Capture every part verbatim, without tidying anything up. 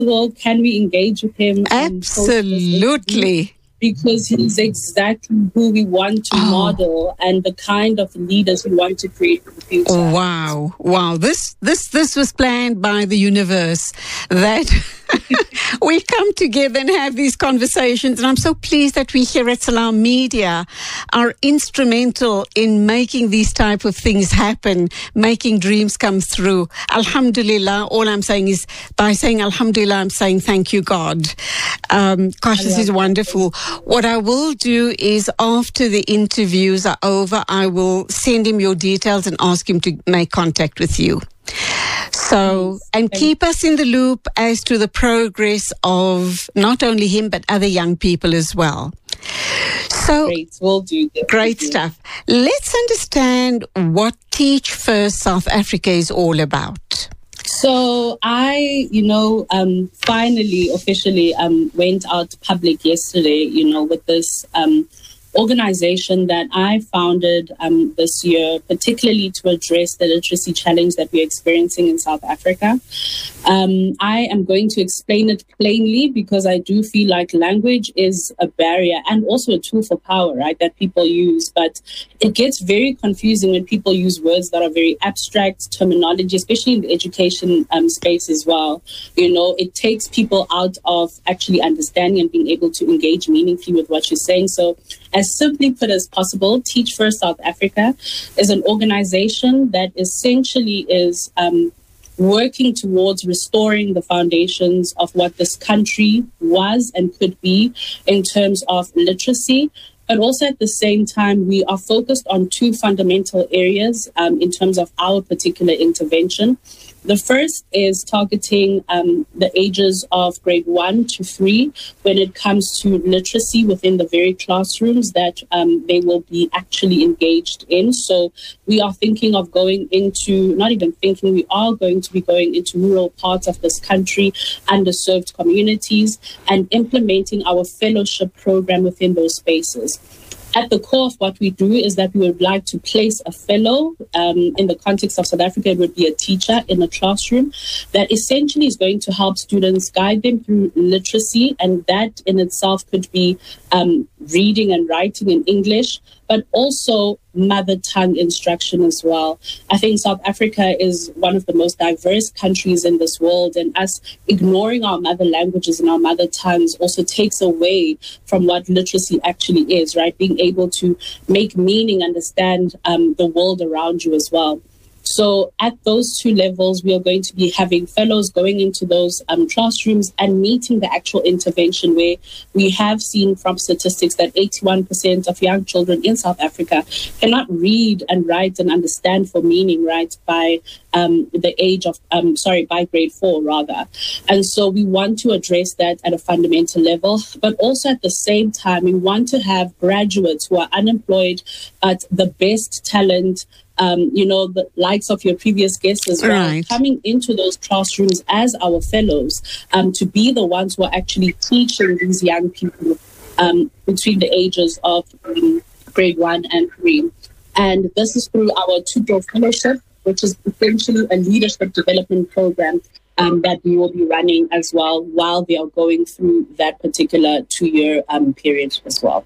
possible? Can we engage with him? Absolutely. Because he's exactly who we want to oh. model and the kind of leaders we want to create in the future. Wow. Wow. This this this was planned by the universe, that we come together and have these conversations. And I'm so pleased that we here at Salam Media are instrumental in making these type of things happen, making dreams come through. Alhamdulillah. All I'm saying is, by saying Alhamdulillah, I'm saying thank you, God. Um, gosh, this is wonderful. What I will do is, after the interviews are over, I will send him your details and ask him to make contact with you. So, and keep us in the loop as to the progress of not only him, but other young people as well. So, great, we'll do that. Great stuff. Let's understand what Teach First South Africa is all about. So I, you know, um, finally, officially um, went out public yesterday, you know, with this um, organization that I founded um, this year, particularly to address the literacy challenge that we're experiencing in South Africa. Um, I am going to explain it plainly because I do feel like language is a barrier and also a tool for power, right, that people use. But it gets very confusing when people use words that are very abstract, terminology, especially in the education um, space as well. You know, it takes people out of actually understanding and being able to engage meaningfully with what you're saying. So as simply put as possible, Teach First South Africa is an organization that essentially is um, working towards restoring the foundations of what this country was and could be in terms of literacy. But also at the same time, we are focused on two fundamental areas um, in terms of our particular intervention. The first is targeting um, the ages of grade one to three when it comes to literacy within the very classrooms that um, they will be actually engaged in. So we are thinking of going into, not even thinking, we are going to be going into rural parts of this country, underserved communities, and implementing our fellowship program within those spaces. At the core of what we do is that we would like to place a fellow. Um, in the context of South Africa, it would be a teacher in a classroom that essentially is going to help students, guide them through literacy. And that in itself could be um, reading and writing in English, but also mother tongue instruction as well. I think South Africa is one of the most diverse countries in this world, and us ignoring our mother languages and our mother tongues also takes away from what literacy actually is, right? Being able to make meaning, understand um, the world around you as well. So at those two levels, we are going to be having fellows going into those um, classrooms and meeting the actual intervention, where we have seen from statistics that eighty-one percent of young children in South Africa cannot read and write and understand for meaning, right, by um, the age of, um, sorry, by grade four rather. And so we want to address that at a fundamental level, but also at the same time, we want to have graduates who are unemployed, but the best talent, Um, you know, the likes of your previous guests as well, right, coming into those classrooms as our fellows um, to be the ones who are actually teaching these young people um, between the ages of um, grade one and three. And this is through our two-door fellowship, which is essentially a leadership development program um, that we will be running as well while they are going through that particular two-year um, period as well.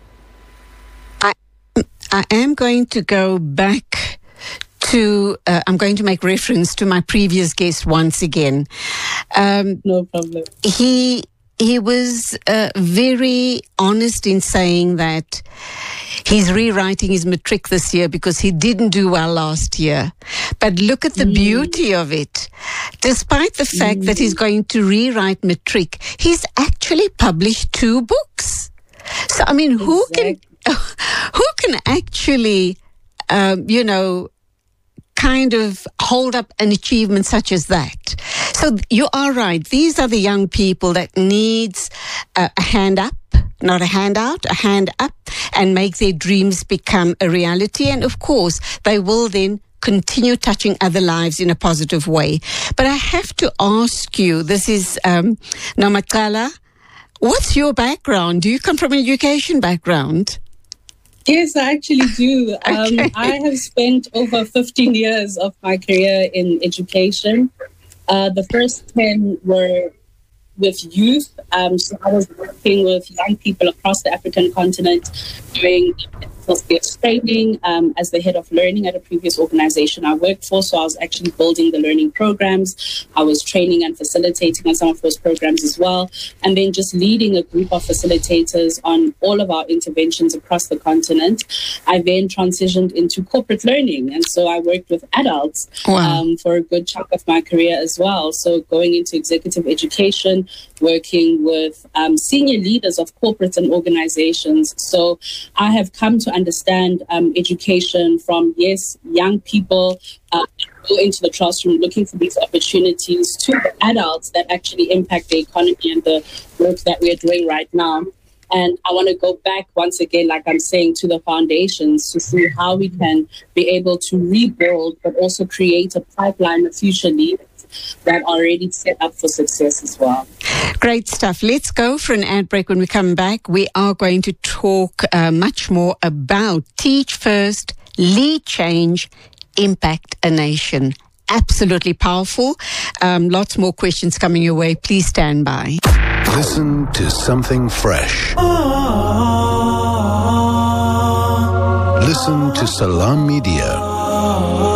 I am going to go back to, uh, I'm going to make reference to my previous guest once again. Um, no problem. He, he was uh, very honest in saying that he's rewriting his matric this year because he didn't do well last year. But look at the mm. beauty of it. Despite the fact mm. that he's going to rewrite matric, he's actually published two books. So, I mean, exactly. who can... Who can actually, um, you know, kind of hold up an achievement such as that? So you are right. These are the young people that needs a, a hand up, not a handout, a hand up, and make their dreams become a reality. And of course, they will then continue touching other lives in a positive way. But I have to ask you, this is um, Namakala, what's your background? Do you come from an education background? Yes, I actually do. Um, okay. I have spent over fifteen years of my career in education. Uh, the first ten were with youth. Um, so I was working with young people across the African continent, doing skills training um, as the head of learning at a previous organization I worked for. So I was actually building the learning programs. I was training and facilitating on some of those programs as well. And then just leading a group of facilitators on all of our interventions across the continent. I then transitioned into corporate learning. And so I worked with adults wow. um, for a good chunk of my career as well. So going into executive education, working with um, senior leaders of corporates and organizations. So I have come to understand um, education from, yes, young people uh, go into the classroom looking for these opportunities, to the adults that actually impact the economy and the work that we're doing right now. And I want to go back once again, like I'm saying, to the foundations to see how we can be able to rebuild, but also create a pipeline of future leaders that are already set up for success as well. Great stuff. Let's go for an ad break. When we come back, we are going to talk uh, much more about Teach First, Lead Change, Impact a Nation. Absolutely powerful. Um, lots more questions coming your way. Please stand by. Listen to something fresh. Listen to Salam Media.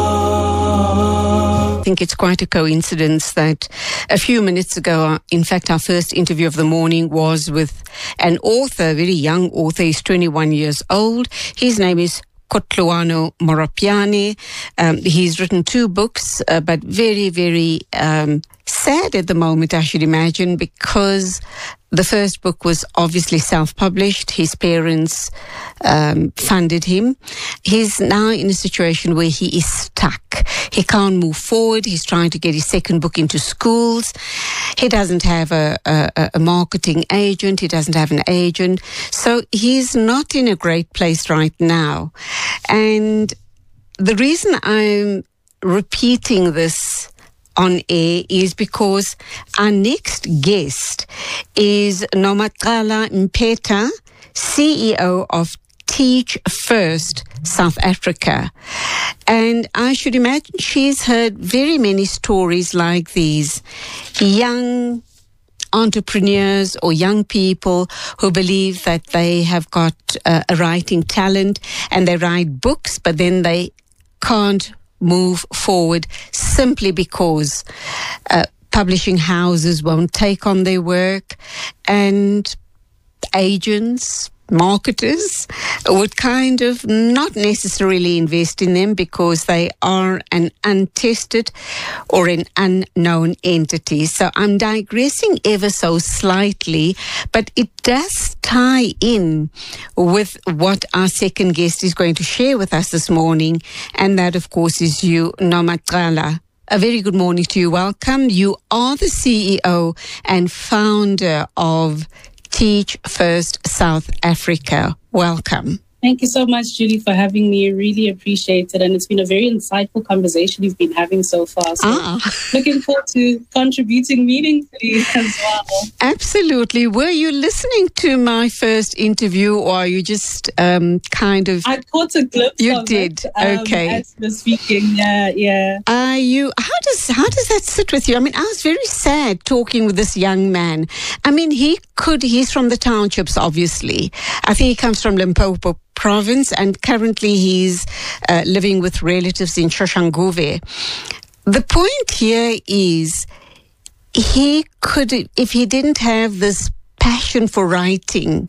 I think it's quite a coincidence that a few minutes ago, in fact, our first interview of the morning was with an author, a very young author. He's twenty-one years old. His name is Kotloano Moropiane. Um, he's written two books, uh, but very, very um, sad at the moment, I should imagine, because the first book was obviously self-published. His parents um, funded him. He's now in a situation where he is stuck. He can't move forward. He's trying to get his second book into schools. He doesn't have a, a, a marketing agent. He doesn't have an agent. So he's not in a great place right now. And the reason I'm repeating this on air is because our next guest is Nomagcala Mpeta, C E O of Teach First South Africa. And I should imagine she's heard very many stories like these. Young entrepreneurs or young people who believe that they have got uh, a writing talent and they write books, but then they can't move forward simply because uh, publishing houses won't take on their work, and agents, marketers would kind of not necessarily invest in them because they are an untested or an unknown entity. So I'm digressing ever so slightly, but it does tie in with what our second guest is going to share with us this morning, and that, of course, is you, Nomagcala. A very good morning to you. Welcome. You are the C E O and founder of Teach First South Africa. Welcome. Thank you so much, Julie, for having me. Really appreciate it. And it's been a very insightful conversation you've been having so far. So ah. looking forward to contributing meaningfully as well. Absolutely. Were you listening to my first interview, or are you just um, kind of... I caught a glimpse you of did. it. Um, okay. As we're speaking, yeah, yeah. Are you... How does, how does that sit with you? I mean, I was very sad talking with this young man. I mean, he could... He's from the townships, obviously. I think he comes from Limpopo province, and currently he's uh, living with relatives in Soshanguve. The point here is he could, if he didn't have this passion for writing,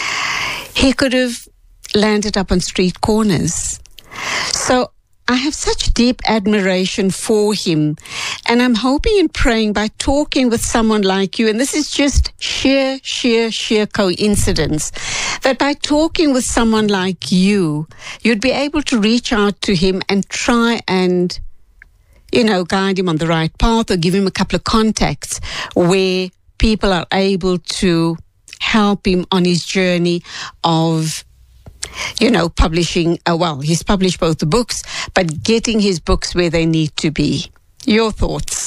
he could have landed up on street corners. So I have such deep admiration for him, and I'm hoping and praying by talking with someone like you, and this is just sheer, sheer, sheer coincidence, that by talking with someone like you, you'd be able to reach out to him and try and, you know, guide him on the right path, or give him a couple of contacts where people are able to help him on his journey of, you know, publishing, uh, well, he's published both the books, but getting his books where they need to be. Your thoughts?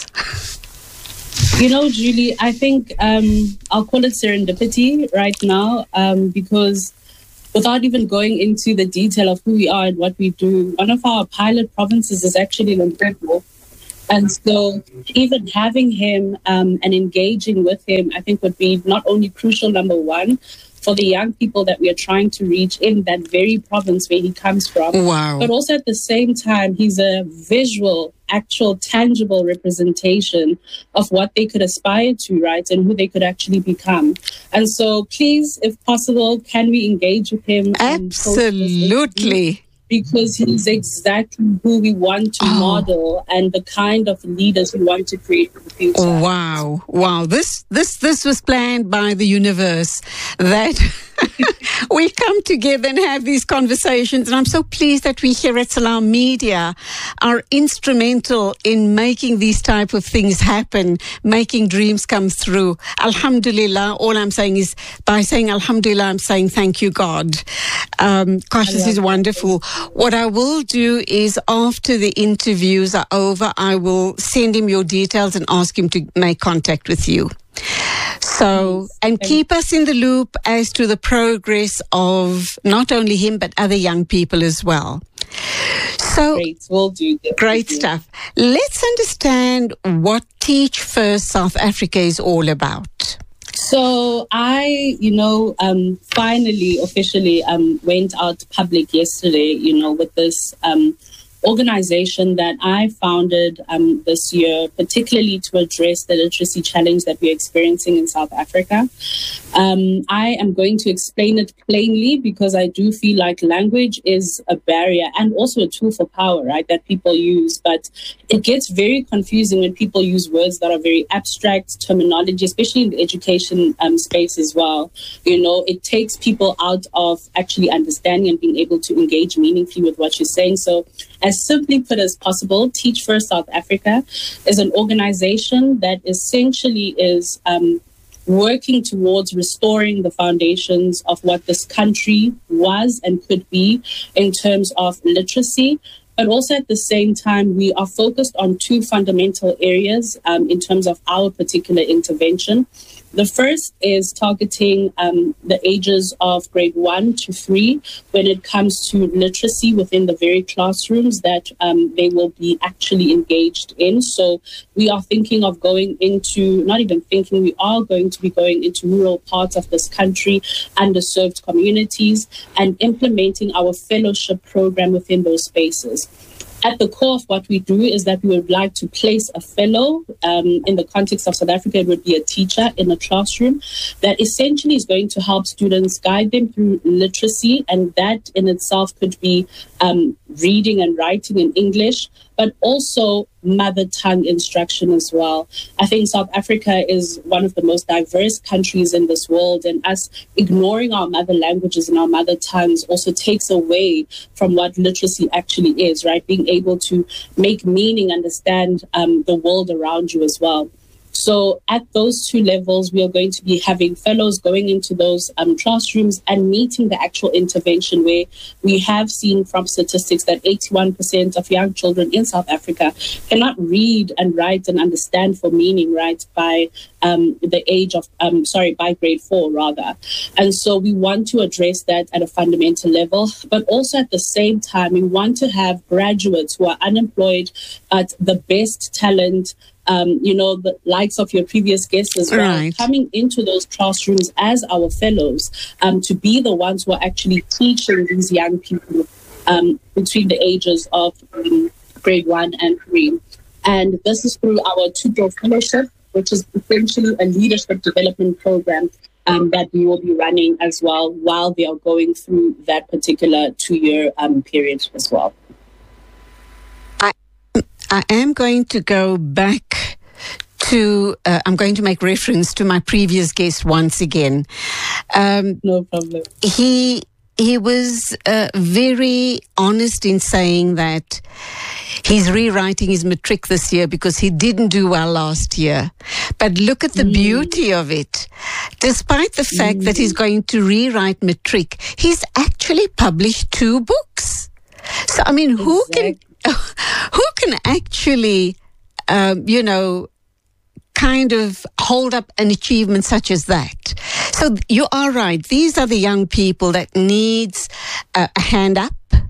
You know, Julie, I think um, I'll call it serendipity right now, um, because without even going into the detail of who we are and what we do, one of our pilot provinces is actually Limpopo. And so even having him um, and engaging with him, I think would be not only crucial, number one, for the young people that we are trying to reach in that very province where he comes from. Wow. But also at the same time, he's a visual, actual, tangible representation of what they could aspire to, right? And who they could actually become. And so please, if possible, can we engage with him? Absolutely. Because he's exactly who we want to Oh. model and the kind of leaders we want to create for the future. Wow. Wow. This this this was planned by the universe, that we come together and have these conversations. And I'm so pleased that we here at Salam Media are instrumental in making these type of things happen, making dreams come through. Alhamdulillah. All I'm saying is, by saying Alhamdulillah, I'm saying thank you, God. Um, gosh, this is wonderful. What I will do is, after the interviews are over, I will send him your details and ask him to make contact with you. So, and keep us in the loop as to the progress of not only him, but other young people as well. So, Great, we'll do that. great stuff. Let's understand what Teach First South Africa is all about. So I, you know, um, finally, officially um, went out public yesterday, you know, with this um, organization that I founded um, this year, particularly to address the literacy challenge that we're experiencing in South Africa. Um, I am going to explain it plainly because I do feel like language is a barrier and also a tool for power, right, that people use. But it gets very confusing when people use words that are very abstract, terminology, especially in the education um, space as well. You know, it takes people out of actually understanding and being able to engage meaningfully with what you're saying. So as simply put as possible, Teach First South Africa is an organization that essentially is um, working towards restoring the foundations of what this country was and could be in terms of literacy. But also at the same time, we are focused on two fundamental areas um, in terms of our particular intervention. The first is targeting um, the ages of grade one to three when it comes to literacy within the very classrooms that um, they will be actually engaged in. So we are thinking of going into, not even thinking, we are going to be going into rural parts of this country, underserved communities, and implementing our fellowship program within those spaces. At the core of what we do is that we would like to place a fellow. Um, in the context of South Africa, it would be a teacher in a classroom that essentially is going to help students, guide them through literacy. And that in itself could be um, reading and writing in English, but also mother tongue instruction as well. I think South Africa is one of the most diverse countries in this world, and us ignoring our mother languages and our mother tongues also takes away from what literacy actually is, right? Being able to make meaning, understand um, the world around you as well. So at those two levels, we are going to be having fellows going into those um, classrooms and meeting the actual intervention, where we have seen from statistics that eighty-one percent of young children in South Africa cannot read and write and understand for meaning, right, by um, the age of, um, sorry, by grade four rather. And so we want to address that at a fundamental level, but also at the same time, we want to have graduates who are unemployed, but the best talent, Um, you know, the likes of your previous guests as well, Right. coming into those classrooms as our fellows um, to be the ones who are actually teaching these young people um, between the ages of um, grade one and three. And this is through our Tutor Fellowship, which is essentially a leadership development program um, that we will be running as well while they are going through that particular two-year um, period as well. I am going to go back to, uh, I'm going to make reference to my previous guest once again. Um, No problem. he he was uh, very honest in saying that he's rewriting his matric this year because he didn't do well last year. But look at the mm. beauty of it. Despite the fact mm. that he's going to rewrite matric, he's actually published two books. So, I mean, who exactly. can who can actually, um, you know, kind of hold up an achievement such as that? So you are right. These are the young people that needs uh, a hand up,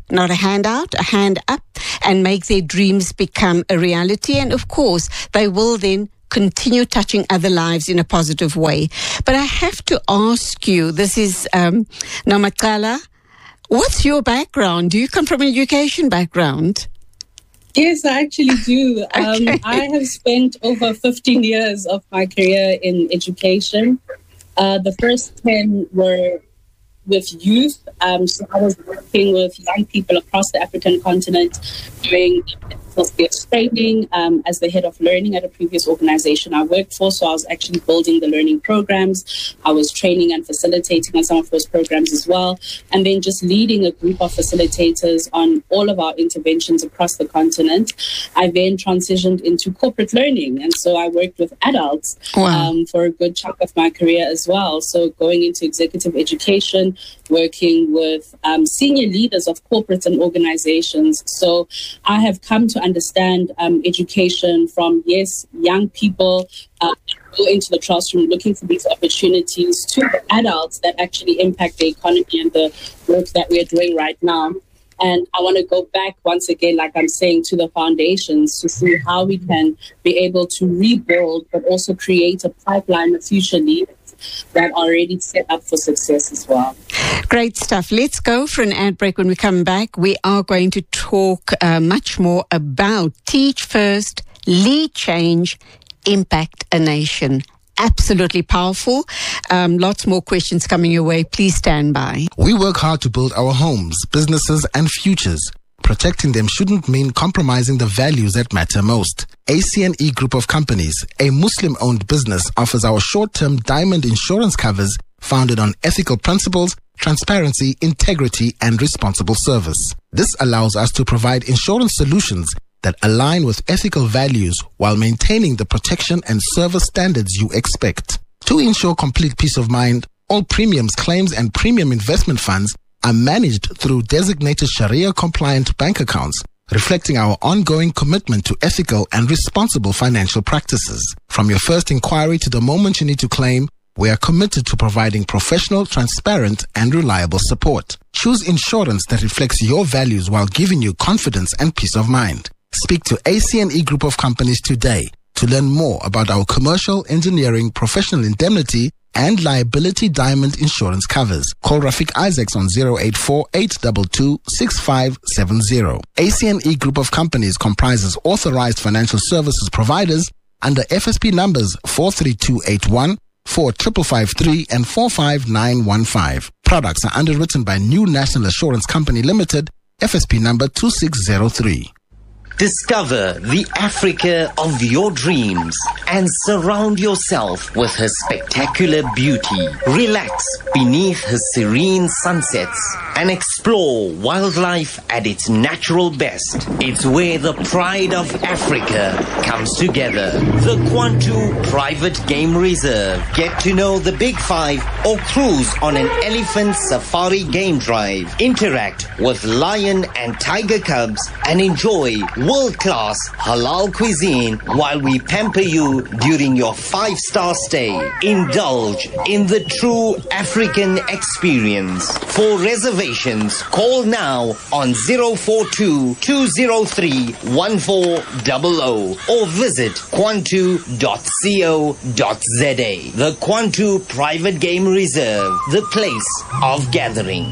not a handout, a hand up, and make their dreams become a reality. And of course, they will then continue touching other lives in a positive way. But I have to ask you, this is um, Nomakala, what's your background? Do you come from an education background? Yes, I actually do. Okay. Um, I have spent over fifteen years of my career in education. Uh, the first ten were with youth. Um, so I was working with young people across the African continent doing skills training um, as the head of learning at a previous organization I worked for. So I was actually building the learning programs. I was training and facilitating on some of those programs as well. And then just leading a group of facilitators on all of our interventions across the continent. I then transitioned into corporate learning. And so I worked with adults Wow. um, for a good chunk of my career as well. So going into executive education, working with um, senior leaders of corporates and organizations. So I have come to understand um, education from, yes, young people uh, go into the classroom looking for these opportunities to the adults that actually impact the economy and the work that we're doing right now. And I want to go back once again, like I'm saying, to the foundations to see how we can be able to rebuild, but also create a pipeline of future leaders that are already set up for success as well. Great stuff. Let's go for an ad break. When we come back, we are going to talk uh, much more about Teach First, Lead Change, Impact a Nation. Absolutely powerful. Um, lots more questions coming your way. Please stand by. We work hard to build our homes, businesses, and futures. Protecting them shouldn't mean compromising the values that matter most. A C N E Group of Companies, a Muslim-owned business, offers our short-term diamond insurance covers founded on ethical principles, transparency, integrity, and responsible service. This allows us to provide insurance solutions that align with ethical values while maintaining the protection and service standards you expect. To ensure complete peace of mind, all premiums, claims, and premium investment funds are managed through designated Sharia-compliant bank accounts, reflecting our ongoing commitment to ethical and responsible financial practices. From your first inquiry to the moment you need to claim, we are committed to providing professional, transparent, and reliable support. Choose insurance that reflects your values while giving you confidence and peace of mind. Speak to A C N E Group of Companies today to learn more about our commercial, engineering, professional indemnity, and liability diamond insurance covers. Call Rafik Isaacs on zero eight four, eight two two, six five seven zero. A C N E Group of Companies comprises authorized financial services providers under F S P numbers four three two eight one, four five five three, and four five nine one five. Products are underwritten by New National Assurance Company Limited, F S P number two six zero three. Discover the Africa of your dreams and surround yourself with her spectacular beauty. Relax beneath her serene sunsets and explore wildlife at its natural best. It's where the pride of Africa comes together. The Kwantu Private Game Reserve. Get to know the Big Five or cruise on an elephant safari game drive. Interact with lion and tiger cubs and enjoy world-class halal cuisine while we pamper you during your five-star stay. Indulge in the true African experience. For reservations, call now on zero four two, two zero three, one four zero zero or visit kwantu dot co dot za. The Kwantu Private Game Reserve, the place of gathering.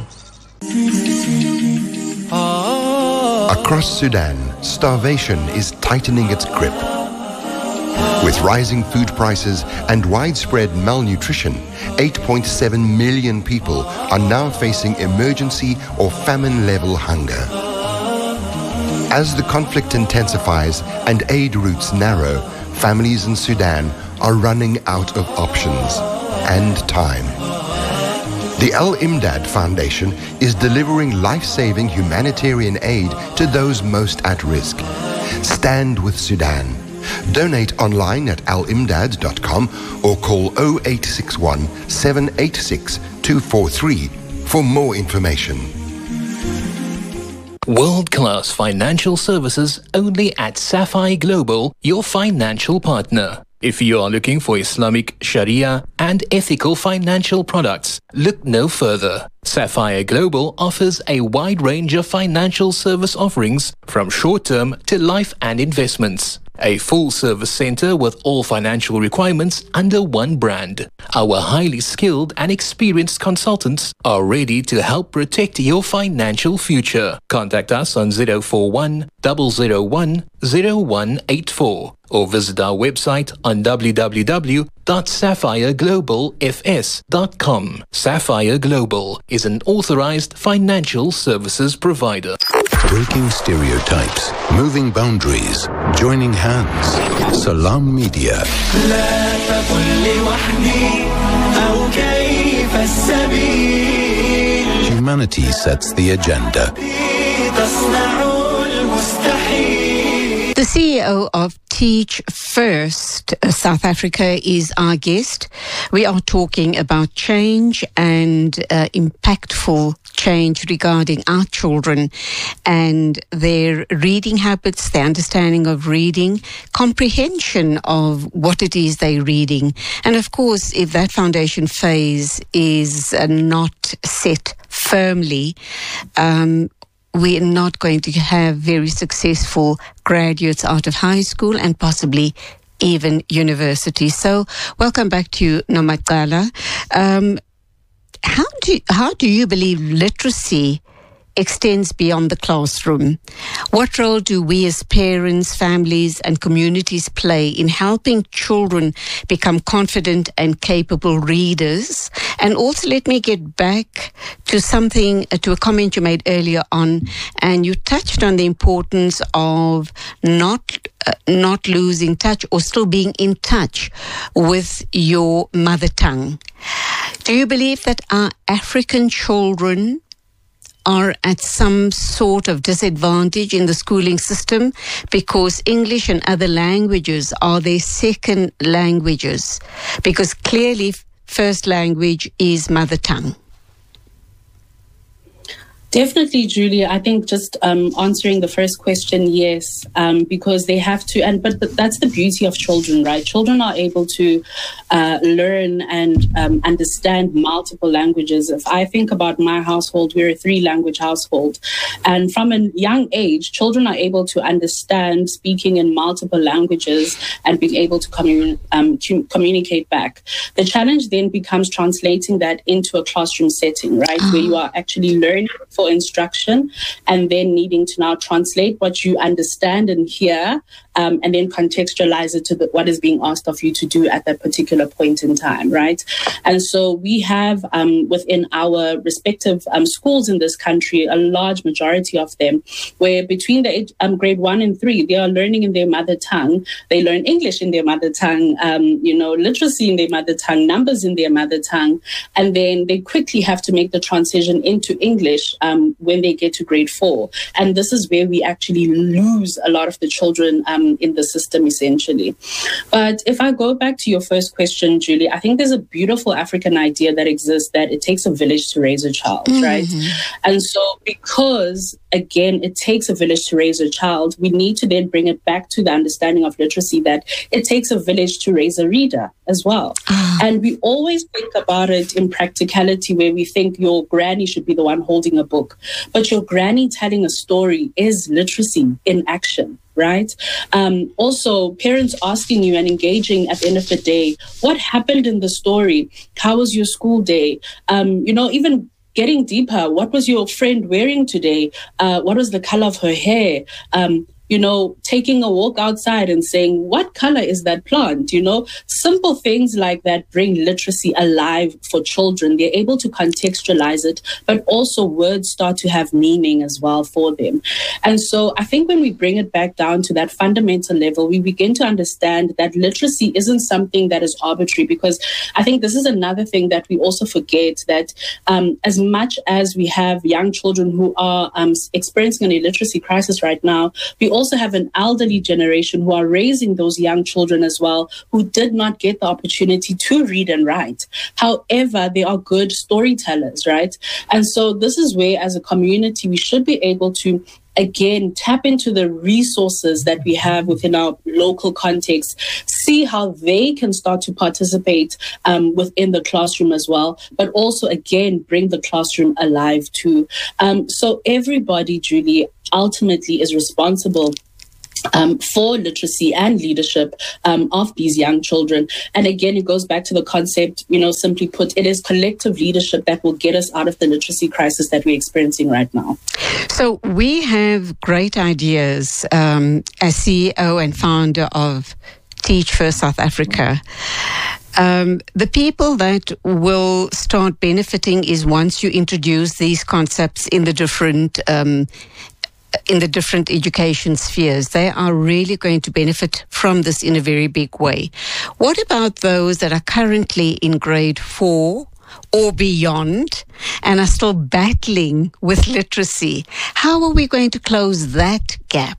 Across Sudan, starvation is tightening its grip. With rising food prices and widespread malnutrition, eight point seven million people are now facing emergency or famine-level hunger. As the conflict intensifies and aid routes narrow, families in Sudan are running out of options and time. The Al Imdad Foundation is delivering life-saving humanitarian aid to those most at risk. Stand with Sudan. Donate online at al imdad dot com or call zero eight six one, seven eight six, two four three for more information. World-class financial services only at Sapphire Global, your financial partner. If you are looking for Islamic Sharia and ethical financial products, look no further. Sapphire Global offers a wide range of financial service offerings from short-term to life and investments. A full-service center with all financial requirements under one brand. Our highly skilled and experienced consultants are ready to help protect your financial future. Contact us on zero four one, zero zero one, zero one eight four or visit our website on w w w dot sapphire global f s dot com. Sapphire Global is an authorized financial services provider. Breaking stereotypes, moving boundaries, joining hands. Salam Media. Humanity sets the agenda. The C E O of Teach First South Africa is our guest. We are talking about change and uh, impactful change regarding our children and their reading habits, their understanding of reading, comprehension of what it is they're reading. And of course, if that foundation phase is uh, not set firmly, um, we're not going to have very successful graduates out of high school and possibly even university. So welcome back to you, Nomagala. Um, how do, how do you believe literacy extends beyond the classroom? What role do we as parents, families and communities play in helping children become confident and capable readers? And also let me get back to something, uh, to a comment you made earlier on, and you touched on the importance of not uh, not losing touch or still being in touch with your mother tongue. Do you believe that our African children are at some sort of disadvantage in the schooling system because English and other languages are their second languages? Because clearly first language is mother tongue. Definitely, Julia. I think just um, answering the first question, yes, um, because they have to, and but, but that's the beauty of children, right? Children are able to uh, learn and um, understand multiple languages. If I think about my household, we're a three-language household, and from a young age, children are able to understand speaking in multiple languages and being able to, commun- um, to communicate back. The challenge then becomes translating that into a classroom setting, right, where you are actually learning for instruction and then needing to now translate what you understand and hear um, and then contextualize it to the, what is being asked of you to do at that particular point in time, right? And so we have um, within our respective um, schools in this country, a large majority of them, where between the age, um, grade one and three, they are learning in their mother tongue. They learn English in their mother tongue, um, you know, literacy in their mother tongue, numbers in their mother tongue, and then they quickly have to make the transition into English um, when they get to grade four. And this is where we actually lose a lot of the children um, in the system, essentially. But if I go back to your first question, Julie, I think there's a beautiful African idea that exists that it takes a village to raise a child, mm-hmm. right? And so because, again, it takes a village to raise a child, we need to then bring it back to the understanding of literacy that it takes a village to raise a reader as well. And we always think about it in practicality where we think your granny should be the one holding a book, but your granny telling a story is literacy in action. Right? Um, also, parents asking you and engaging at the end of the day, what happened in the story? How was your school day? Um, you know, even getting deeper, what was your friend wearing today? Uh, what was the color of her hair? Um, you know, taking a walk outside and saying, what color is that plant? You know, simple things like that bring literacy alive for children. They're able to contextualize it, but also words start to have meaning as well for them. And so I think when we bring it back down to that fundamental level, we begin to understand that literacy isn't something that is arbitrary, because I think this is another thing that we also forget, that um, as much as we have young children who are um, experiencing an illiteracy crisis right now, we also have an elderly generation who are raising those young children as well, who did not get the opportunity to read and write. However, they are good storytellers, right? And so this is where, as a community, we should be able to again, tap into the resources that we have within our local context, see how they can start to participate um, within the classroom as well, but also, again, bring the classroom alive too. Um, so everybody, Julie, ultimately is responsible Um, for literacy and leadership um, of these young children. And again, it goes back to the concept, you know, simply put, it is collective leadership that will get us out of the literacy crisis that we're experiencing right now. So we have great ideas um, as C E O and founder of Teach First South Africa. Um, the people that will start benefiting is once you introduce these concepts in the different um in the different education spheres. They are really going to benefit from this in a very big way. What about those that are currently in grade four or beyond and are still battling with literacy? How are we going to close that gap?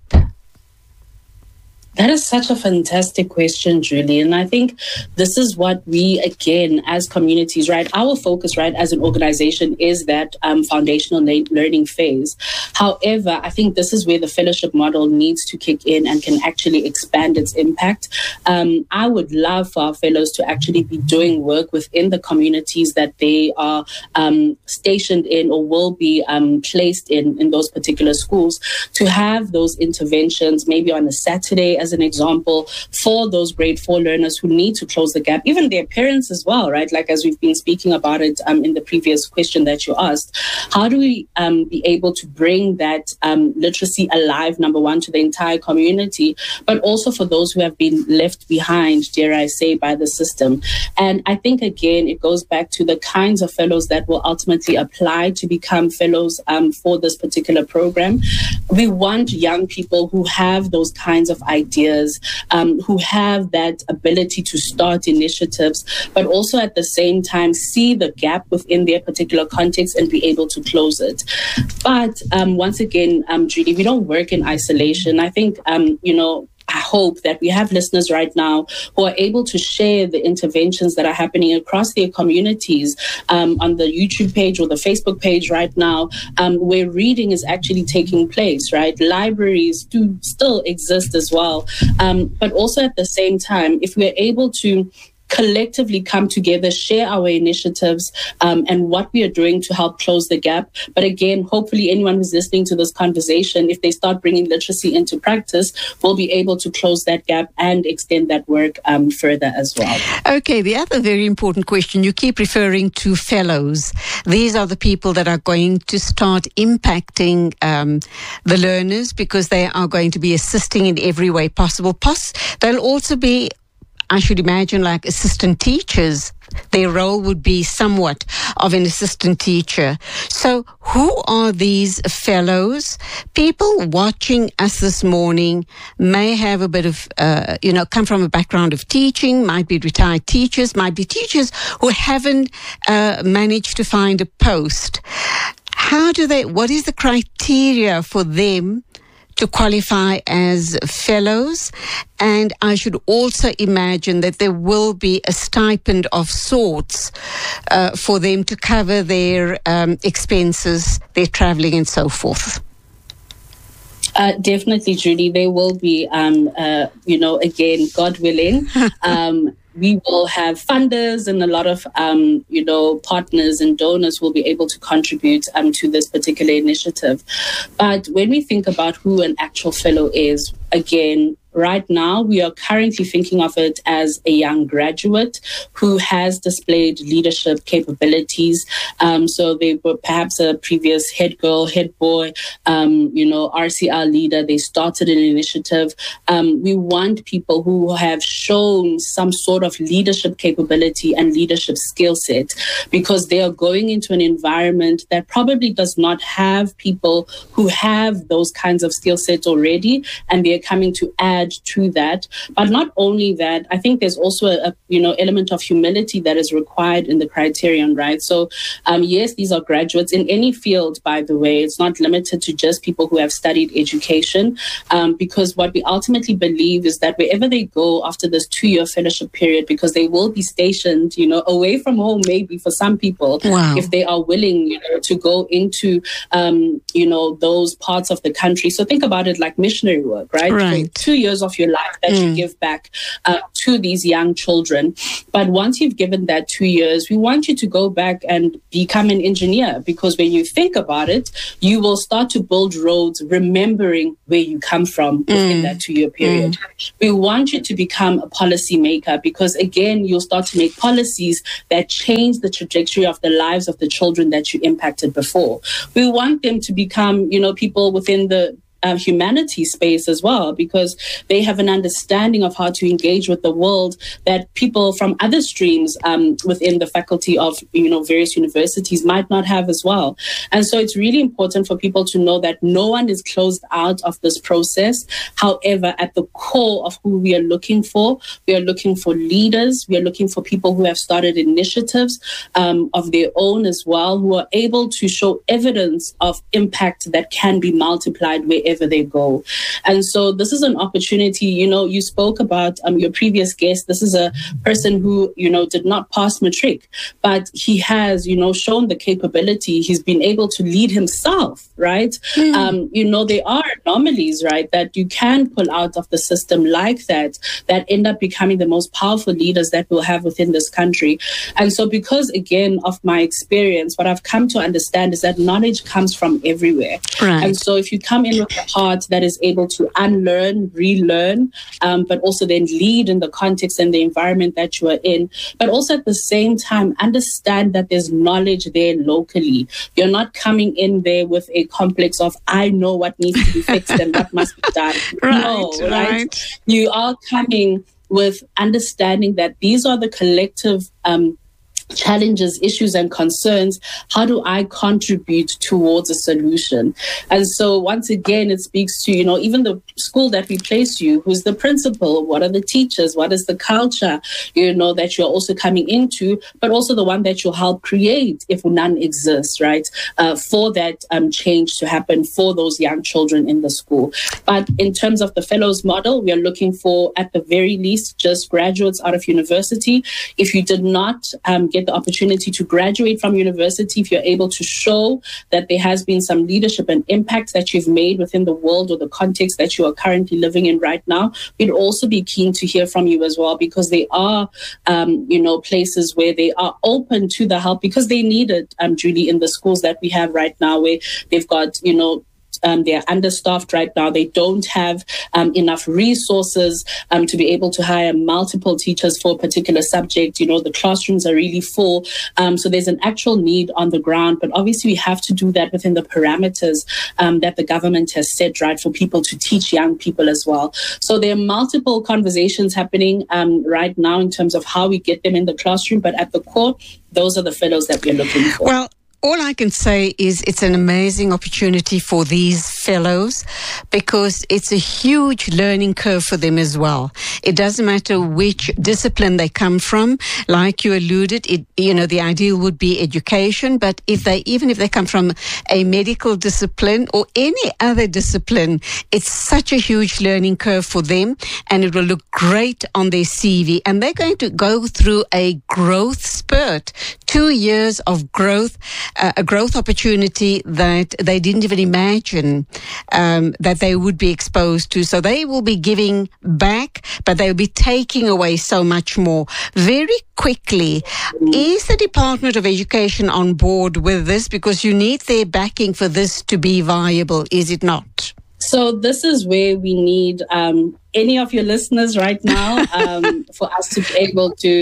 That is such a fantastic question, Julie. And I think this is what we, again, as communities, right, our focus, right, as an organization is that um, foundational le- learning phase. However, I think this is where the fellowship model needs to kick in and can actually expand its impact. Um, I would love for our fellows to actually be doing work within the communities that they are um, stationed in or will be um, placed in, in those particular schools, to have those interventions maybe on a Saturday, as an example, for those grade four learners who need to close the gap, even their parents as well, right? Like as we've been speaking about it um, in the previous question that you asked, how do we um, be able to bring that um, literacy alive, number one, to the entire community, but also for those who have been left behind, dare I say, by the system? And I think, again, it goes back to the kinds of fellows that will ultimately apply to become fellows um, for this particular program. We want young people who have those kinds of ideas, um, who have that ability to start initiatives, but also at the same time see the gap within their particular context and be able to close it. But um, once again, um, Judy, we don't work in isolation. I think, um, you know, I hope that we have listeners right now who are able to share the interventions that are happening across their communities um, on the YouTube page or the Facebook page right now, um, where reading is actually taking place, right? Libraries do still exist as well. Um, but also at the same time, if we're able to collectively come together, share our initiatives um, and what we are doing to help close the gap. But again, hopefully anyone who's listening to this conversation, if they start bringing literacy into practice, will be able to close that gap and extend that work um, further as well. Okay, the other very important question, you keep referring to fellows. These are the people that are going to start impacting um, the learners because they are going to be assisting in every way possible. Pos- they'll also be, I should imagine, like assistant teachers. Their role would be somewhat of an assistant teacher. So who are these fellows? People watching us this morning may have a bit of, uh, you know, come from a background of teaching, might be retired teachers, might be teachers who haven't uh, managed to find a post. How do they, what is the criteria for them to qualify as fellows? And I should also imagine that there will be a stipend of sorts uh, for them to cover their um, expenses, their traveling and so forth. Uh, definitely, Judy. There will be, um, uh, you know, again, God willing, um, we will have funders and a lot of, um, you know, partners and donors will be able to contribute um, to this particular initiative. But when we think about who an actual fellow is, again, right now, we are currently thinking of it as a young graduate who has displayed leadership capabilities. Um, so they were perhaps a previous head girl, head boy, um, you know, R C R leader. They started an initiative. Um, we want people who have shown some sort of leadership capability and leadership skill set, because they are going into an environment that probably does not have people who have those kinds of skill sets already, and they're we're coming to add to that. But not only that, I think there's also a, a you know element of humility that is required in the criterion, right? So um, yes, these are graduates in any field, by the way. It's not limited to just people who have studied education, um, because what we ultimately believe is that wherever they go after this two-year fellowship period, because they will be stationed, you know, away from home, maybe for some people, wow. if they are willing, you know, to go into, um, you know, those parts of the country. So think about it like missionary work, right? Right. So two years of your life that mm. you give back uh, to these young children. But once you've given that two years, we want you to go back and become an engineer, because when you think about it, you will start to build roads remembering where you come from within mm. that two-year period. Mm. We want you to become a policy maker, because again, you'll start to make policies that change the trajectory of the lives of the children that you impacted before. We want them to become, you know, people within the Uh, humanity space as well, because they have an understanding of how to engage with the world that people from other streams um, within the faculty of, you know, various universities might not have as well. And so it's really important for people to know that no one is closed out of this process. However, at the core of who we are looking for, we are looking for leaders. We are looking for people who have started initiatives um, of their own as well, who are able to show evidence of impact that can be multiplied wherever they go. And so this is an opportunity. You know, you spoke about um, your previous guest. This is a person who, you know, did not pass matric, but he has, you know, shown the capability. He's been able to lead himself, right? Mm. Um, you know, there are anomalies, right, that you can pull out of the system like that, that end up becoming the most powerful leaders that we'll have within this country. And so because, again, of my experience, what I've come to understand is that knowledge comes from everywhere. Right. And so if you come in with a heart that is able to unlearn, relearn, um, but also then lead in the context and the environment that you are in, but also at the same time understand that there's knowledge there locally. You're not coming in there with a complex of, I know what needs to be fixed and what must be done. Right, no, right? right. You are coming with understanding that these are the collective um, challenges, issues, and concerns. How do I contribute towards a solution? And so once again, it speaks to, you know, even the school that we place you, who's the principal, what are the teachers, what is the culture, you know, that you're also coming into, but also the one that you'll help create if none exists, right, uh, for that um, change to happen for those young children in the school. But in terms of the fellows model, we are looking for, at the very least, just graduates out of university. If you did not um, get the opportunity to graduate from university, if you're able to show that there has been some leadership and impact that you've made within the world or the context that you are currently living in right now, we'd also be keen to hear from you as well, because they are, um, you know, places where they are open to the help, because they need it, um, Julie, in the schools that we have right now, where they've got, you know, Um, they're understaffed right now. They don't have um, enough resources um, to be able to hire multiple teachers for a particular subject. You know, the classrooms are really full. Um, so there's an actual need on the ground. But obviously, we have to do that within the parameters um, that the government has set, right, for people to teach young people as well. So there are multiple conversations happening um, right now in terms of how we get them in the classroom. But at the core, those are the fellows that we're looking for. Well, all I can say is it's an amazing opportunity for these fellows, because it's a huge learning curve for them as well. It doesn't matter which discipline they come from. Like you alluded, it, you know, the ideal would be education, but if they, even if they come from a medical discipline or any other discipline, it's such a huge learning curve for them, and it will look great on their C V. And they're going to go through a growth spurt, two years of growth, uh, a growth opportunity that they didn't even imagine um, that they would be exposed to. So they will be giving back, but they will be taking away so much more. Very quickly, is the Department of Education on board with this? Because you need their backing for this to be viable, is it not? So this is where we need um, any of your listeners right now um, for us to be able to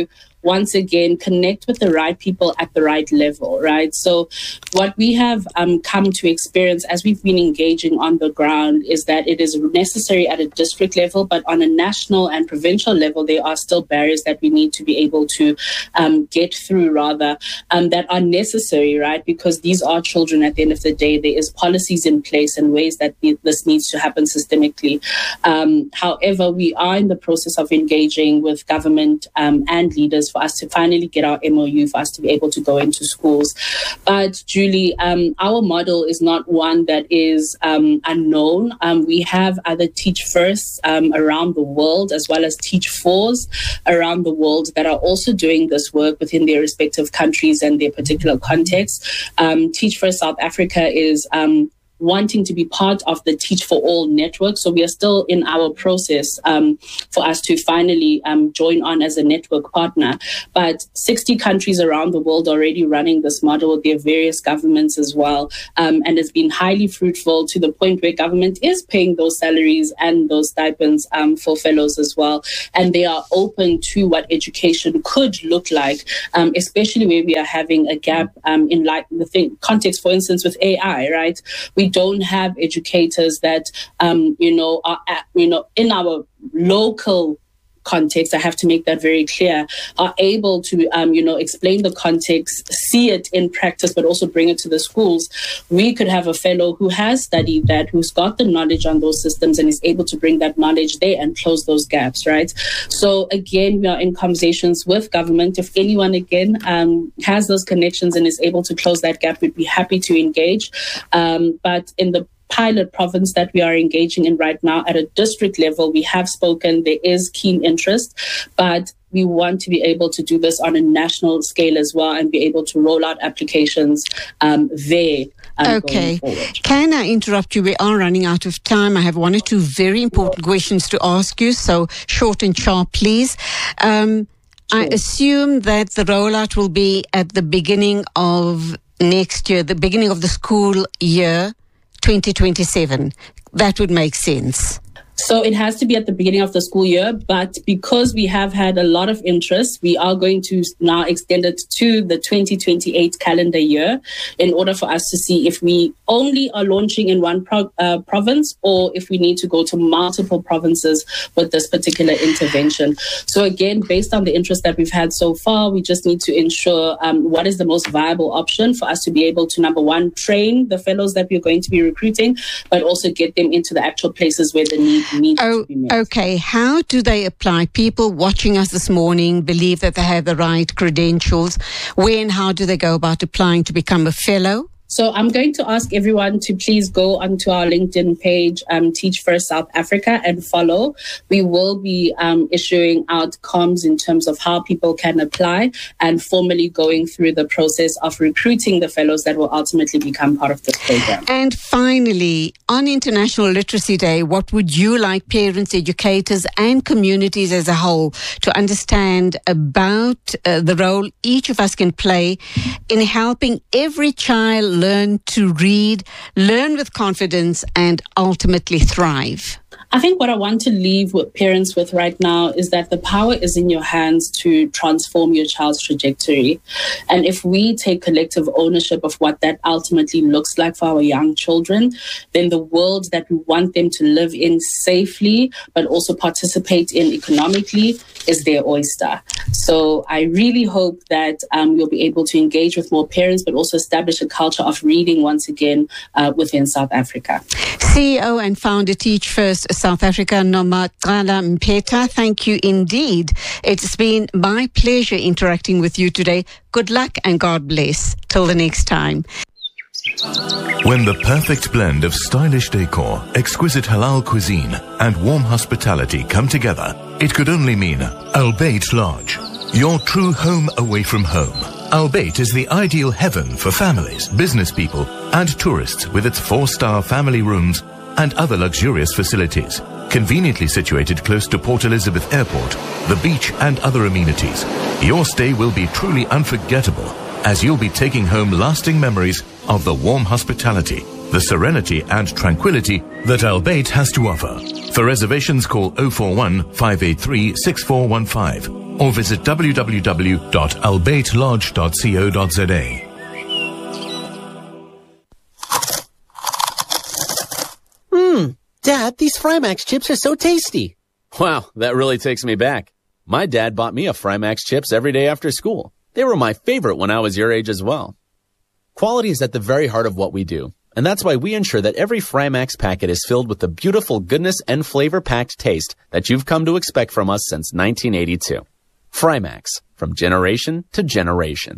once again, connect with the right people at the right level, right? So what we have um, come to experience as we've been engaging on the ground is that it is necessary at a district level, but on a national and provincial level, there are still barriers that we need to be able to um, get through, rather, um, that are necessary, right? Because these are children at the end of the day. There is policies in place and ways that this needs to happen systemically. Um, however, we are in the process of engaging with government um, and leaders for us to finally get our M O U, for us to be able to go into schools. But Julie, um, our model is not one that is um, unknown. Um, we have other Teach Firsts um, around the world, as well as Teach Fours around the world, that are also doing this work within their respective countries and their particular context. Um, Teach First South Africa is um, wanting to be part of the Teach for All network. So we are still in our process um, for us to finally um, join on as a network partner. But sixty countries around the world already running this model with their various governments as well. Um, and it's been highly fruitful to the point where government is paying those salaries and those stipends um, for fellows as well. And they are open to what education could look like, um, especially where we are having a gap um, in like the thing, context, for instance, with A I, right? We don't have educators that, um, you know, are at, you know, in our local context, I have to make that very clear, are able to, um, you know, explain the context, see it in practice, but also bring it to the schools. We could have a fellow who has studied that, who's got the knowledge on those systems and is able to bring that knowledge there and close those gaps, right? So again, we are in conversations with government. If anyone, again, um, has those connections and is able to close that gap, we'd be happy to engage. Um, but in the pilot province that we are engaging in right now at a district level, we have spoken, there is keen interest, but we want to be able to do this on a national scale as well and be able to roll out applications um, there. Um, okay. Can I interrupt you? We are running out of time. I have one or two very important questions to ask you, so short and sharp, please. Um, sure. I assume that the rollout will be at the beginning of next year, the beginning of the school year, twenty twenty-seven. That would make sense. So it has to be at the beginning of the school year, but because we have had a lot of interest, we are going to now extend it to the twenty twenty-eight calendar year in order for us to see if we only are launching in one pro- uh, province or if we need to go to multiple provinces with this particular intervention. So again, based on the interest that we've had so far, we just need to ensure um, what is the most viable option for us to be able to, number one, train the fellows that we're going to be recruiting, but also get them into the actual places where the need Oh, okay. How do they apply? People watching us this morning believe that they have the right credentials. Where and how do they go about applying to become a fellow? So I'm going to ask everyone to please go onto our LinkedIn page, um, Teach First South Africa, and follow. We will be um, issuing out comms in terms of how people can apply and formally going through the process of recruiting the fellows that will ultimately become part of this program. And finally, on International Literacy Day, what would you like parents, educators, and communities as a whole to understand about uh, the role each of us can play in helping every child learn to read, learn with confidence, and ultimately thrive? I think what I want to leave with parents with right now is that the power is in your hands to transform your child's trajectory. And if we take collective ownership of what that ultimately looks like for our young children, then the world that we want them to live in safely, but also participate in economically, is their oyster. So I really hope that um, we'll be able to engage with more parents, but also establish a culture of reading once again uh, within South Africa. C E O and founder Teach First South Africa, Nomagcala Mpheta, thank you indeed. It's been my pleasure interacting with you today. Good luck and God bless. Till the next time. When the perfect blend of stylish decor, exquisite halal cuisine, and warm hospitality come together, it could only mean Albeit Lodge, your true home away from home. Albeit is the ideal heaven for families, business people, and tourists with its four-star family rooms and other luxurious facilities. Conveniently situated close to Port Elizabeth Airport, the beach, and other amenities, your stay will be truly unforgettable as you'll be taking home lasting memories of the warm hospitality, the serenity and tranquility that Albeit has to offer. For reservations, call oh four one, five eight three, six four one five or visit w w w dot albeit lodge dot co dot z a. Mmm, Dad, these Frymax chips are so tasty. Wow, that really takes me back. My dad bought me a Frymax chips every day after school. They were my favorite when I was your age as well. Quality is at the very heart of what we do, and that's why we ensure that every Frymax packet is filled with the beautiful goodness and flavor-packed taste that you've come to expect from us since nineteen eighty-two. Frymax, from generation to generation.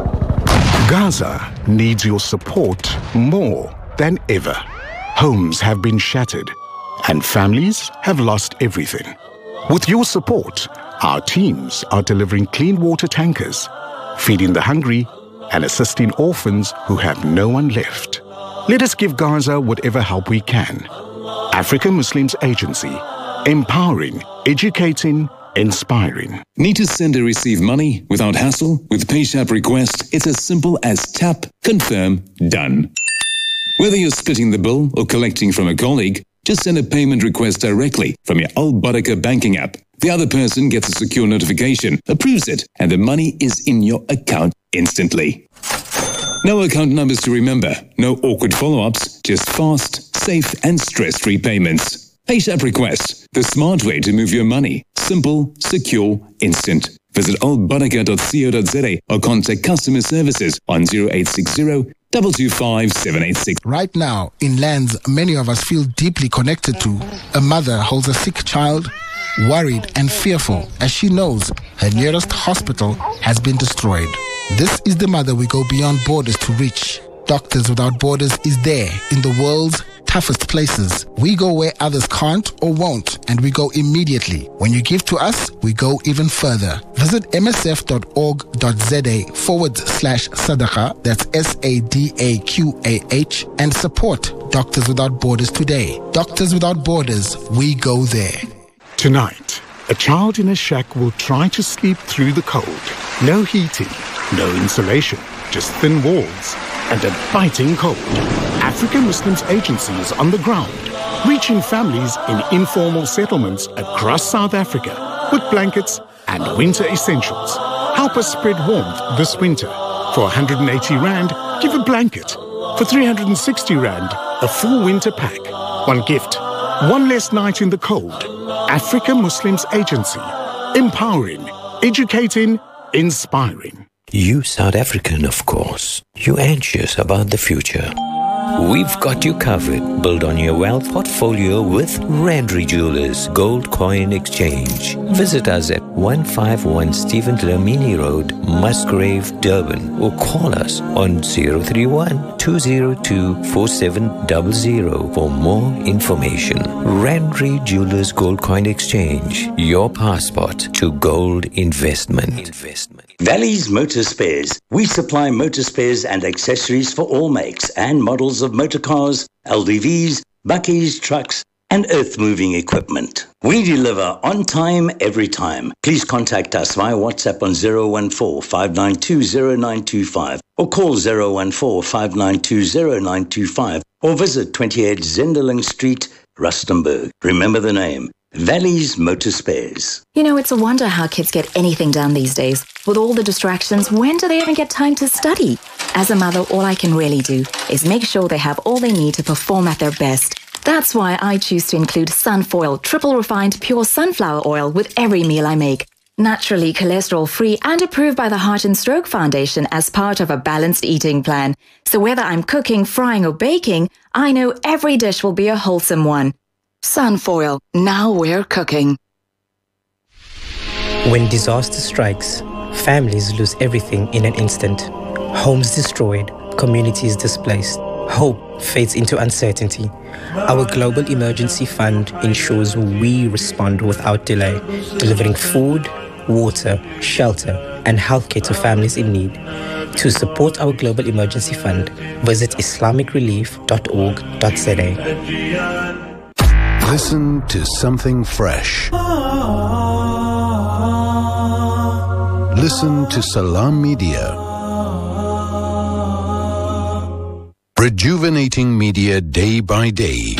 Gaza needs your support more than ever. Homes have been shattered, and families have lost everything. With your support, our teams are delivering clean water tankers, feeding the hungry, and assisting orphans who have no one left. Let us give Gaza whatever help we can. African Muslims Agency, empowering, educating, inspiring. Need to send or receive money without hassle? With PayShap Request, it's as simple as tap, confirm, done. Whether you're splitting the bill or collecting from a colleague, just send a payment request directly from your Al Barakah banking app. The other person gets a secure notification, approves it, and the money is in your account instantly. No account numbers to remember, no awkward follow-ups, just fast, safe, and stress-free payments. PayShap Request, the smart way to move your money. Simple, secure, instant. Visit al barakah dot co dot z a or contact customer services on zero eight six zero, two two five, seven eight six. Right now, in lands many of us feel deeply connected to, a mother holds a sick child, worried and fearful as she knows her nearest hospital has been destroyed. This is the mother we go beyond borders to reach. Doctors Without Borders is there in the world's toughest places. We go where others can't or won't, and we go immediately. When you give to us, we go even further. Visit msf.org.za forward slash sadaqah, that's S A D A Q A H, and support Doctors Without Borders today. Doctors Without Borders, we go there. Tonight, a child in a shack will try to sleep through the cold. No heating, no insulation, just thin walls and a biting cold. African Muslims Agency is on the ground, reaching families in informal settlements across South Africa with blankets and winter essentials. Help us spread warmth this winter. For one hundred eighty rand, give a blanket. For three hundred sixty rand, a full winter pack. One gift, one less night in the cold. African Muslims Agency, empowering, educating, inspiring. You South African, of course. You anxious about the future. We've got you covered. Build on your wealth portfolio with Randry Jewelers Gold Coin Exchange. Visit us at one fifty-one Stephen Dlamini Road, Musgrave, Durban, or call us on zero three one, two zero two, four seven zero zero for more information. Randry Jewelers Gold Coin Exchange, your passport to gold investment. investment. Valley's Motor Spares. We supply motor spares and accessories for all makes and models of motor cars, L D Vs, buckies, trucks, and earth-moving equipment. We deliver on time, every time. Please contact us via WhatsApp on zero one four, five nine two, zero nine two five or call zero one four, five nine two, zero nine two five or visit twenty-eight Zenderling Street, Rustenburg. Remember the name. Valley's Motor Spares. You know, it's a wonder how kids get anything done these days. With all the distractions, when do they even get time to study? As a mother, all I can really do is make sure they have all they need to perform at their best. That's why I choose to include Sunfoil, triple refined pure sunflower oil with every meal I make. Naturally cholesterol-free and approved by the Heart and Stroke Foundation as part of a balanced eating plan. So whether I'm cooking, frying or baking, I know every dish will be a wholesome one. Sunfoil, now we're cooking. When disaster strikes, families lose everything in an instant. Homes destroyed, communities displaced. Hope fades into uncertainty. Our Global Emergency Fund ensures we respond without delay, delivering food, water, shelter, and healthcare to families in need. To support our Global Emergency Fund, visit islamic relief dot org dot z a. Listen to something fresh. Listen to Salam Media. Rejuvenating media day by day.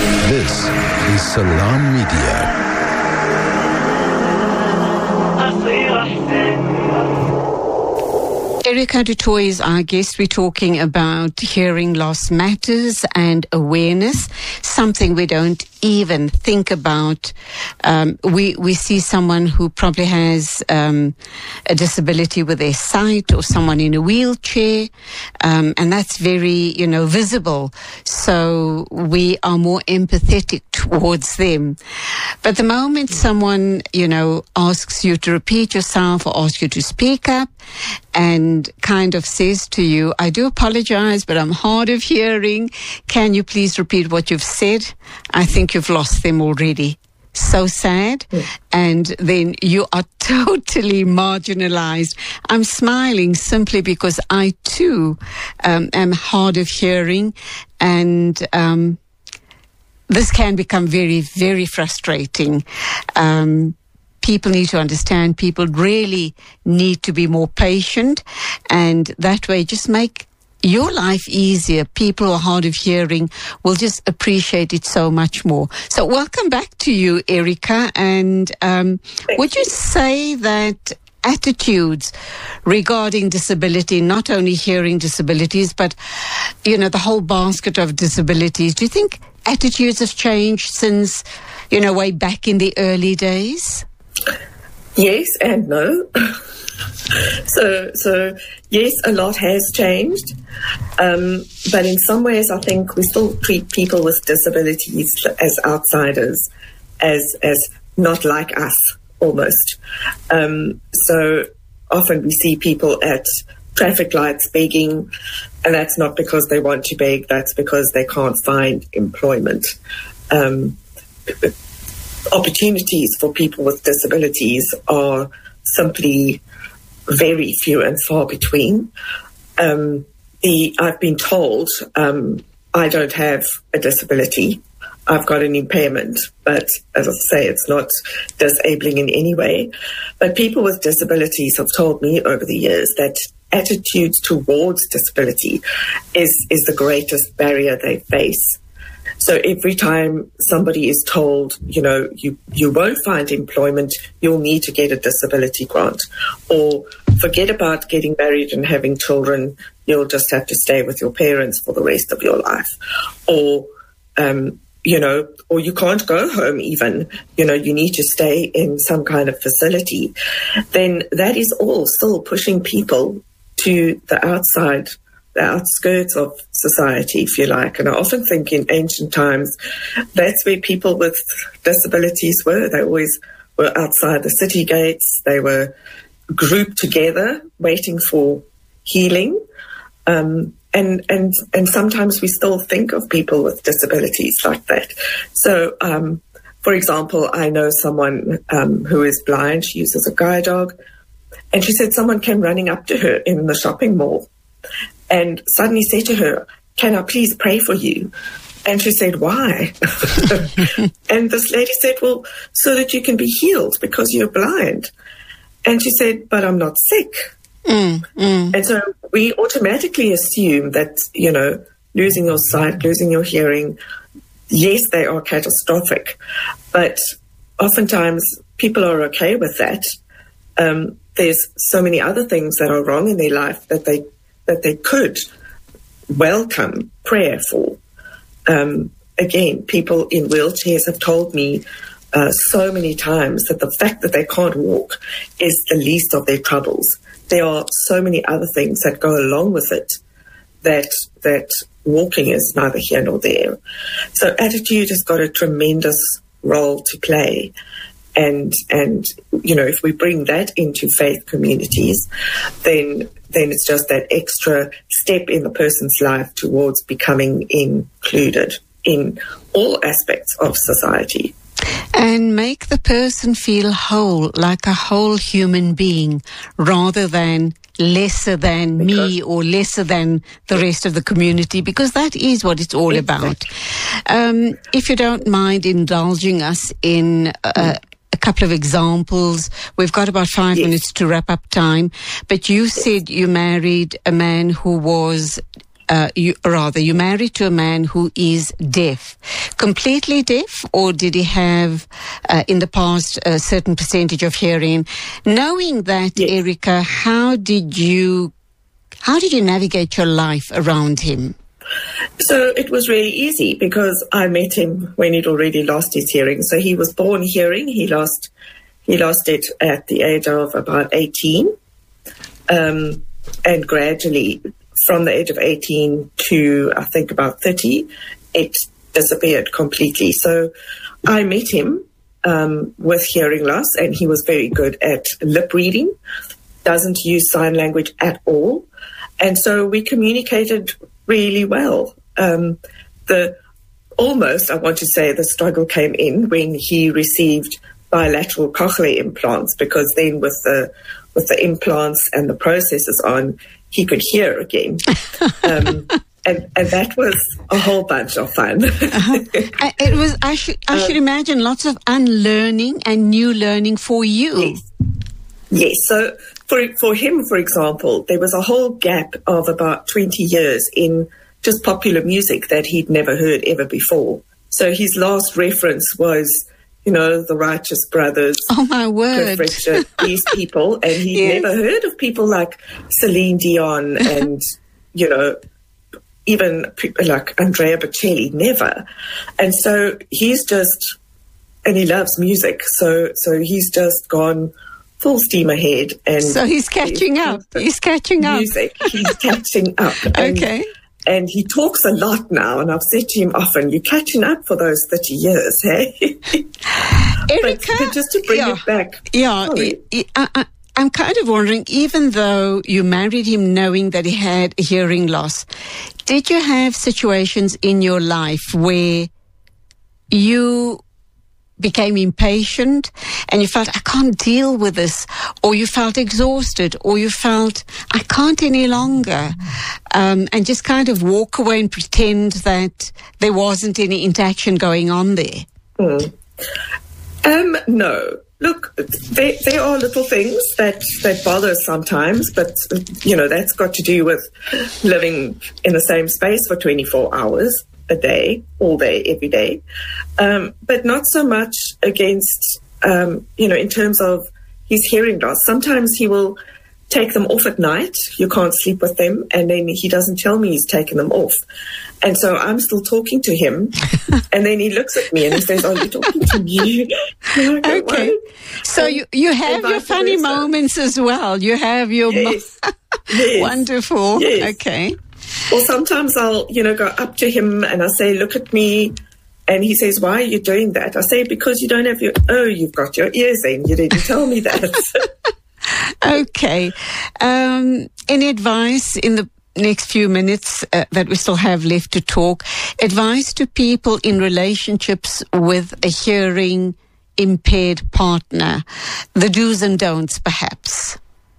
This is Salam Media. Erica du Toit is our guest. We're talking about hearing loss matters and awareness, something we don't even think about. Um, we we see someone who probably has um, a disability with their sight, or someone in a wheelchair, um, and that's very, you know, visible. So we are more empathetic towards them. But the moment someone, you know, asks you to repeat yourself or asks you to speak up, and kind of says to you, I do apologize, but I'm hard of hearing. Can you please repeat what you've said? I think you've lost them already. So sad. Yeah. And then you are totally marginalized. I'm smiling simply because I too um, am hard of hearing, and um, this can become very, very frustrating. Um, People need to understand, people really need to be more patient, and that way just make your life easier. People who are hard of hearing will just appreciate it so much more. So welcome back to you, Erica. And um, would you say that attitudes regarding disability, not only hearing disabilities, but, you know, the whole basket of disabilities, do you think attitudes have changed since, you know, way back in the early days? Yes and no. so, so yes, a lot has changed, um, but in some ways, I think we still treat people with disabilities as outsiders, as as not like us, almost. Um, so often we see people at traffic lights begging, and that's not because they want to beg; that's because they can't find employment. Um, Opportunities for people with disabilities are simply very few and far between. Um, the, I've been told um, I don't have a disability. I've got an impairment, but as I say, it's not disabling in any way. But people with disabilities have told me over the years that attitudes towards disability is, is the greatest barrier they face. So every time somebody is told, you know, you, you won't find employment, you'll need to get a disability grant, or forget about getting married and having children, you'll just have to stay with your parents for the rest of your life, or, um, you know, or you can't go home even, you know, you need to stay in some kind of facility, then that is all still pushing people to the outside, the outskirts of society, if you like. And I often think in ancient times, that's where people with disabilities were. They always were outside the city gates. They were grouped together, waiting for healing. Um, and, and, and sometimes we still think of people with disabilities like that. So, um, for example, I know someone um, who is blind. She uses a guide dog. And she said someone came running up to her in the shopping mall and suddenly said to her, can I please pray for you? And she said, why? And this lady said, well, so that you can be healed because you're blind. And she said, but I'm not sick. Mm, mm. And so we automatically assume that, you know, losing your sight, losing your hearing, yes, they are catastrophic. But oftentimes people are okay with that. Um, there's so many other things that are wrong in their life that they that they could welcome prayer for. Um, again, people in wheelchairs have told me uh, so many times that the fact that they can't walk is the least of their troubles. There are so many other things that go along with it that that walking is neither here nor there. So attitude has got a tremendous role to play. And, and you know, if we bring that into faith communities, then then it's just that extra step in the person's life towards becoming included in all aspects of society. And make the person feel whole, like a whole human being, rather than lesser than because me or lesser than the rest of the community, because that is what it's all about. Um, if you don't mind indulging us in uh, mm. a couple of examples. We've got about five yes. minutes to wrap up time. But you yes. said you married a man who was uh, you, rather, you married to a man who is deaf, completely deaf, or did he have uh, in the past a certain percentage of hearing? Knowing that, yes. Erica, how did you how did you navigate your life around him? So it was really easy because I met him when he'd already lost his hearing. So he was born hearing. He lost he lost it at the age of about eighteen. Um, and gradually, from the age of eighteen to, I think, about thirty, it disappeared completely. So I met him um, with hearing loss, and he was very good at lip reading, doesn't use sign language at all. And so we communicated really well. Um, the almost, I want to say, the struggle came in when he received bilateral cochlear implants, because then with the with the implants and the processors on, he could hear again. Um, and, and that was a whole bunch of fun. uh-huh. It was, I should, I should um, imagine lots of unlearning and new learning for you. Yes. Yes. So for, for him, for example, there was a whole gap of about twenty years in just popular music that he'd never heard ever before. So his last reference was, you know, the Righteous Brothers. Oh, my word. Cliff Richard, these people. And he'd yes. never heard of people like Celine Dion and, you know, even like Andrea Bocelli, never. And so he's just, and he loves music. So, so he's just gone full steam ahead. And so he's catching up. He's catching up. Music. He's catching up. And, okay. And he talks a lot now, and I've said to him often, you're catching up for those thirty years, hey? Erica, but, but just to bring yeah, it back. Yeah, I, I, I'm kind of wondering, even though you married him knowing that he had a hearing loss, did you have situations in your life where you became impatient and you felt, I can't deal with this, or you felt exhausted, or you felt, I can't any longer, um, and just kind of walk away and pretend that there wasn't any interaction going on there? Mm. Um, no. Look, there, there are little things that, that bother us sometimes, but, you know, that's got to do with living in the same space for twenty-four hours a day, all day, every day, um, but not so much against, um, you know, in terms of his hearing loss. Sometimes he will take them off at night. You can't sleep with them, and then he doesn't tell me he's taken them off. And so I'm still talking to him, and then he looks at me and he says, "Are you talking to me?" Go, okay. Well, so you, you have your funny moments as well. You have your yes. mo- yes. Wonderful. Yes. Okay. Or sometimes I'll, you know, go up to him and I say, look at me. And he says, why are you doing that? I say, because you don't have your, oh, you've got your ears in. You didn't tell me that. Okay. Um, any advice in the next few minutes uh, that we still have left to talk? Advice to people in relationships with a hearing impaired partner. The do's and don'ts, perhaps.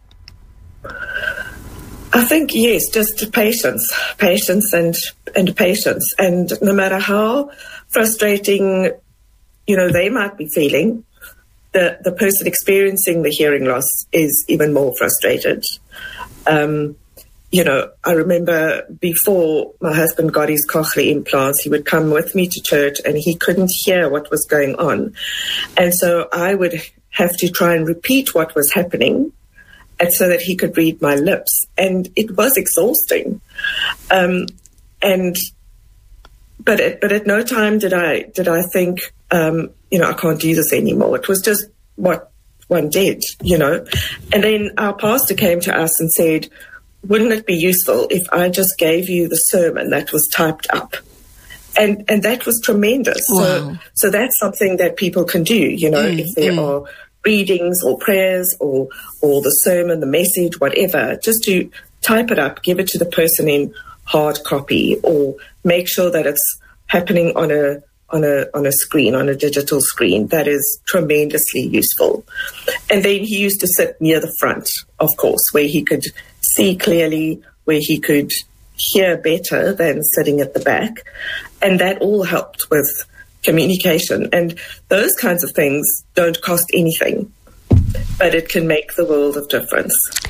I think, yes, just patience, patience and, and patience. And no matter how frustrating, you know, they might be feeling, the, the person experiencing the hearing loss is even more frustrated. Um, you know, I remember before my husband got his cochlear implants, he would come with me to church and he couldn't hear what was going on. And so I would have to try and repeat what was happening, and so that he could read my lips. And it was exhausting. Um, and, but at, but at no time did I, did I think, um, you know, I can't do this anymore. It was just what one did, you know. And then our pastor came to us and said, wouldn't it be useful if I just gave you the sermon that was typed up? And, and that was tremendous. Wow. So, so that's something that people can do, you know, mm, if there mm. are readings or prayers or or the sermon, the message, whatever, just to type it up, give it to the person in hard copy, or make sure that it's happening on a on a on a screen, on a digital screen. That is tremendously useful. And then he used to sit near the front, of course, where he could see clearly, where he could hear better than sitting at the back. And that all helped with communication. And those kinds of things don't cost anything, but it can make the world of difference.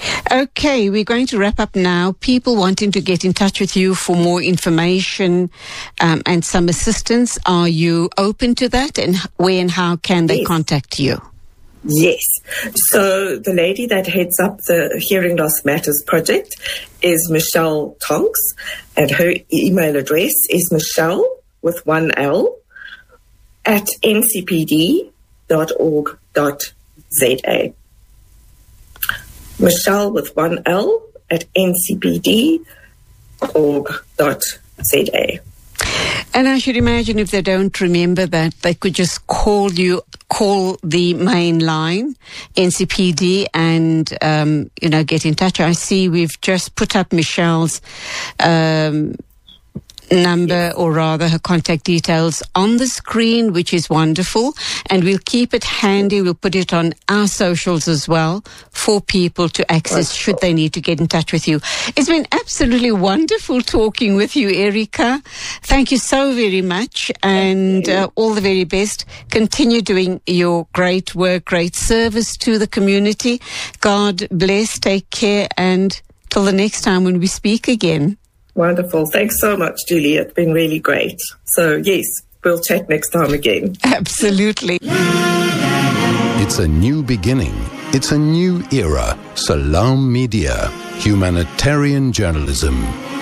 Okay, we're going to wrap up now. People wanting to get in touch with you for more information um, and some assistance, are you open to that? And where and how can they yes. contact you? Yes. So the lady that heads up the Hearing Loss Matters project is Michelle Tonks, and her email address is Michelle with one L at n c p d dot org dot z a. Michelle with one L at n c p d dot org dot z a. And I should imagine if they don't remember that, they could just call you, call the main line, N C P D, and, um, you know, get in touch. I see we've just put up Michelle's um, number, or rather her contact details on the screen, which is wonderful. And we'll keep it handy. We'll put it on our socials as well for people to access should they need to get in touch with you. It's been absolutely wonderful talking with you, Erica. Thank you so very much, and uh, all the very best. Continue doing your great work, great service to the community. God bless, take care, and till the next time when we speak again. Wonderful. Thanks so much, Julie. It's been really great. So, yes, we'll chat next time again. Absolutely. It's a new beginning. It's a new era. Salam Media. Humanitarian journalism.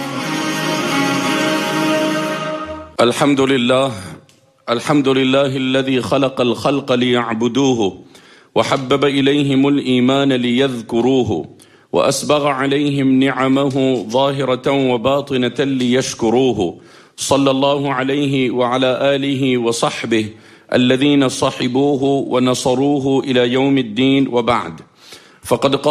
Alhamdulillah. Alhamdulillah alladhi khalaqa al-khalqa liya'buduhu wa habbaba ilayhim al-iman liyadhkuruhu. وأسبغ عليهم نعمه ظاهرة وباطنة ليشكروه صلى الله عليه وعلى آله وصحبه الذين صحبوه ونصروه إلى يوم الدين وبعد فقد قال